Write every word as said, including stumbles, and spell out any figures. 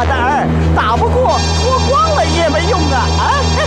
大胆儿，打不过脱光了也没用啊！啊！